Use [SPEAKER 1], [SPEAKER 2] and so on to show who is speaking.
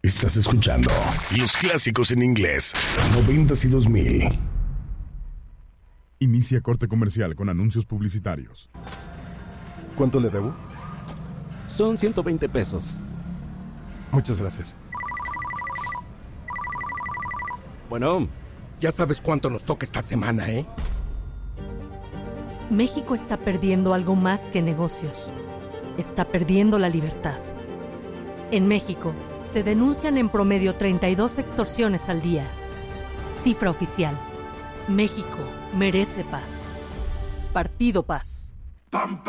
[SPEAKER 1] Estás escuchando los clásicos en inglés, 90s y 2000.
[SPEAKER 2] Inicia corte comercial con anuncios publicitarios.
[SPEAKER 3] ¿Cuánto le debo?
[SPEAKER 4] Son 120 pesos.
[SPEAKER 3] Muchas gracias.
[SPEAKER 4] Bueno,
[SPEAKER 5] ya sabes cuánto nos toca esta semana, ¿eh?
[SPEAKER 6] México está perdiendo algo más que negocios. Está perdiendo la libertad. En México, se denuncian en promedio 32 extorsiones al día. Cifra oficial. México merece paz. Partido Paz.